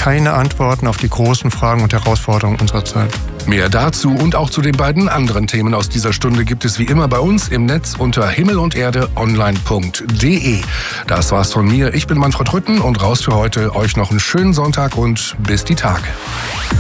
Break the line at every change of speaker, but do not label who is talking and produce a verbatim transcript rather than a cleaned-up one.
keine Antworten auf die großen Fragen und Herausforderungen unserer Zeit.
Mehr dazu und auch zu den beiden anderen Themen aus dieser Stunde gibt es wie immer bei uns im Netz unter himmel und erde online punkt de. Das war's von mir. Ich bin Manfred Rütten und raus für heute. Euch noch einen schönen Sonntag und bis die Tage.